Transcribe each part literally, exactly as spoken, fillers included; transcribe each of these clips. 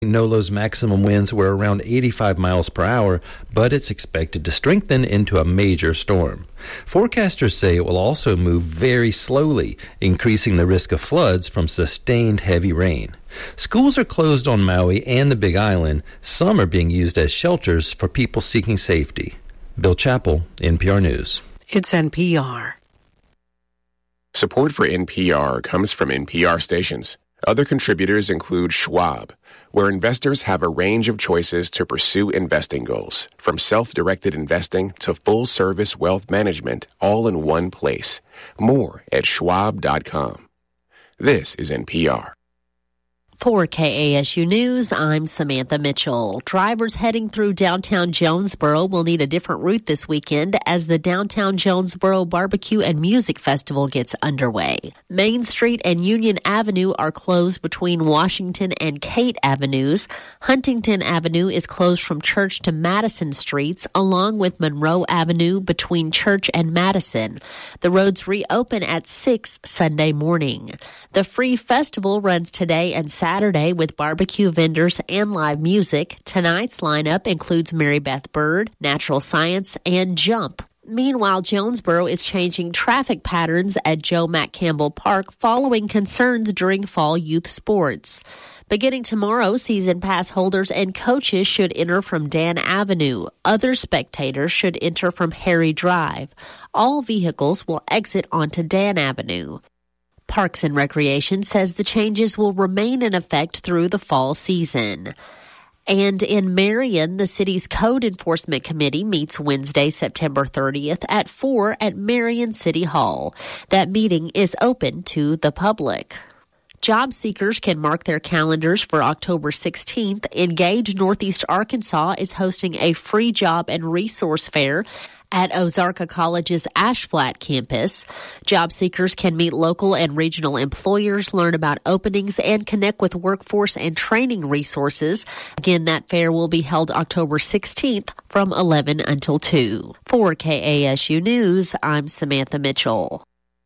NOLA's maximum winds were around eighty-five miles per hour, but it's expected to strengthen into a major storm. Forecasters say it will also move very slowly, increasing the risk of floods from sustained heavy rain. Schools are closed on Maui and the Big Island. Some are being used as shelters for people seeking safety. Bill Chappell, N P R News. It's N P R. Support for N P R comes from N P R stations. Other contributors include Schwab, where investors have a range of choices to pursue investing goals, from self-directed investing to full-service wealth management, all in one place. More at schwab dot com. This is N P R. For K A S U News, I'm Samantha Mitchell. Drivers heading through downtown Jonesboro will need a different route this weekend as the Downtown Jonesboro Barbecue and Music Festival gets underway. Main Street and Union Avenue are closed between Washington and Kate Avenues. Huntington Avenue is closed from Church to Madison Streets, along with Monroe Avenue between Church and Madison. The roads reopen at six Sunday morning. The Free Festival runs today and Saturday. Saturday with barbecue vendors and live music. Tonight's lineup includes Mary Beth Bird, Natural Science, and Jump. Meanwhile, Jonesboro is changing traffic patterns at Joe McCampbell Park following concerns during fall youth sports. Beginning tomorrow, season pass holders and coaches should enter from Dan Avenue. Other spectators should enter from Harry Drive. All vehicles will exit onto Dan Avenue. Parks and Recreation says the changes will remain in effect through the fall season. And in Marion, the city's Code Enforcement Committee meets Wednesday, September thirtieth at four at Marion City Hall. That meeting is open to the public. Job seekers can mark their calendars for October sixteenth. Engage Northeast Arkansas is hosting a free job and resource fair at Ozarka College's Ash Flat campus. Job seekers can meet local and regional employers, learn about openings, and connect with workforce and training resources. Again, that fair will be held October sixteenth from eleven until two. For K A S U News, I'm Samantha Mitchell.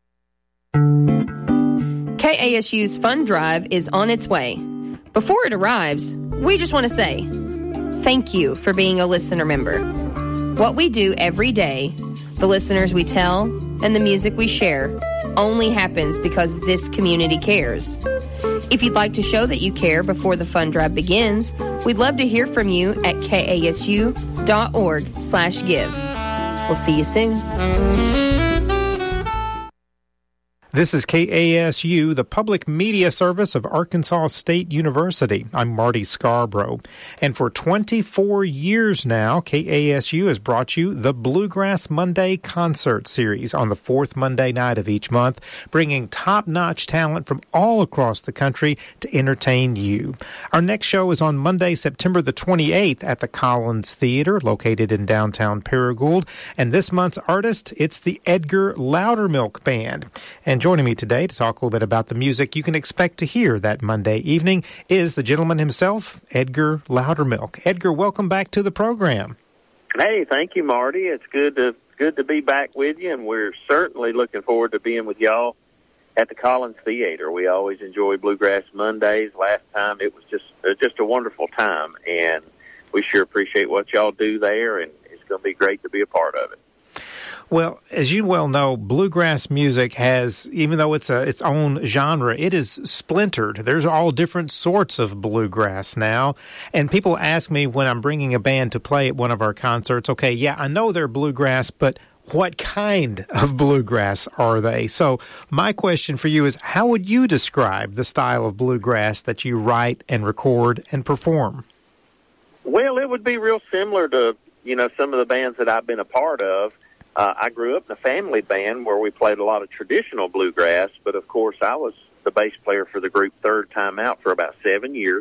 K A S U's Fund Drive is on its way. Before it arrives, we just want to say thank you for being a listener member. What we do every day, the listeners we tell, and the music we share only happens because this community cares. If you'd like to show that you care before the fund drive begins, we'd love to hear from you at kasu.org slash give. We'll see you soon. This is K A S U, the public media service of Arkansas State University. I'm Marty Scarborough. And for twenty-four years now, K A S U has brought you the Bluegrass Monday concert series on the fourth Monday night of each month, bringing top-notch talent from all across the country to entertain you. Our next show is on Monday, September the twenty-eighth at the Collins Theater, located in downtown Paragould. And this month's artist, it's the Edgar Loudermilk Band. And joining me today to talk a little bit about the music you can expect to hear that Monday evening is the gentleman himself, Edgar Loudermilk. Edgar, welcome back to the program. Hey, thank you, Marty. It's good to good to be back with you, and we're certainly looking forward to being with y'all at the Collins Theater. We always enjoy Bluegrass Mondays. Last time it was just uh, just a wonderful time, and we sure appreciate what y'all do there, and it's going to be great to be a part of it. Well, as you well know, bluegrass music has, even though it's a, its own genre, it is splintered. There's all different sorts of bluegrass now. And people ask me when I'm bringing a band to play at one of our concerts, okay, yeah, I know they're bluegrass, but what kind of bluegrass are they? So my question for you is, how would you describe the style of bluegrass that you write and record and perform? Well, it would be real similar to, you know, some of the bands that I've been a part of. Uh, I grew up in a family band where we played a lot of traditional bluegrass, but of course I was the bass player for the group Third Time Out for about seven years,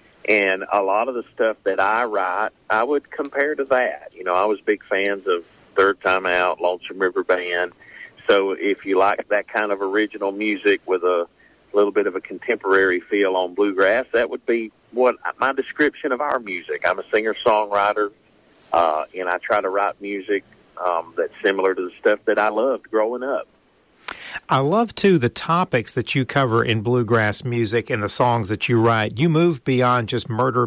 and a lot of the stuff that I write, I would compare to that. You know, I was big fans of Third Time Out, Lonesome River Band, so if you like that kind of original music with a little bit of a contemporary feel on bluegrass, that would be what my description of our music. I'm a singer-songwriter, uh, and I try to write music Um, that's similar to the stuff that I loved growing up. I love, too, the topics that you cover in bluegrass music and the songs that you write. You move beyond just murder,